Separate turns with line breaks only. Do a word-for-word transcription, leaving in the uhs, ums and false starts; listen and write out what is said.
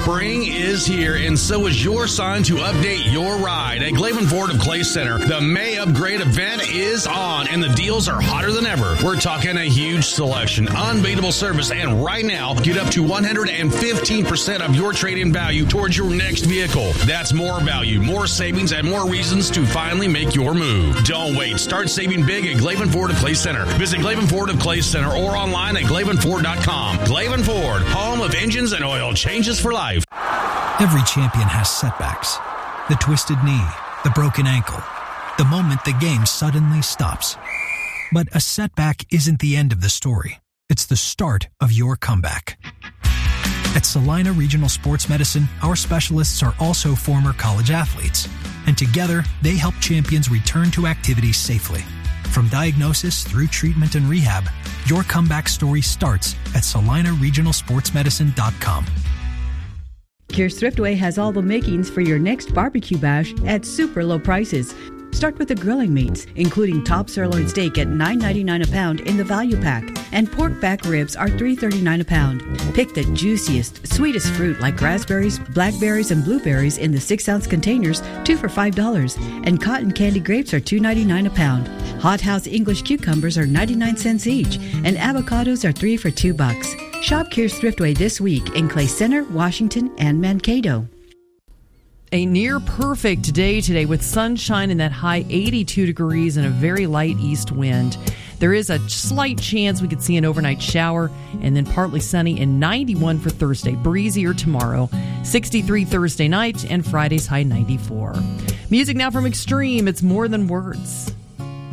Spring is here, and so is your sign to update your ride. At Glavin Ford of Clay Center, the May Upgrade event is on, and the deals are hotter than ever. We're talking a huge selection, unbeatable service, and right now, get up to one hundred fifteen percent of your trade-in value towards your next vehicle. That's more value, more savings, and more reasons to finally make your move. Don't wait. Start saving big at Glavin Ford of Clay Center. Visit Glavin Ford of Clay Center or online at glavin ford dot com. Glavin Ford, home of engines and oil changes for life.
Every champion has setbacks. The twisted knee, the broken ankle, the moment the game suddenly stops. But a setback isn't the end of the story. It's the start of your comeback. At Salina Regional Sports Medicine, our specialists are also former college athletes. And together, they help champions return to activity safely. From diagnosis through treatment and rehab, your comeback story starts at salina regional sports medicine dot com.
Kear's Thriftway has all the makings for your next barbecue bash at super low prices. Start with the grilling meats, including top sirloin steak at nine ninety-nine a pound in the value pack, and pork back ribs are three thirty-nine a pound. Pick the juiciest, sweetest fruit like raspberries, blackberries, and blueberries in the six ounce containers, two for five dollars, and cotton candy grapes are two ninety-nine a pound. Hot House English cucumbers are ninety-nine cents each, and avocados are three for two bucks. Shop Kear's Thriftway this week in Clay Center, Washington, and Mankato.
A near perfect day today with sunshine and that high eighty-two degrees and a very light east wind. There is a slight chance we could see an overnight shower, and then partly sunny and ninety-one for Thursday. Breezier tomorrow, sixty-three Thursday night, and Friday's high ninety-four. Music now from Extreme. It's More Than Words.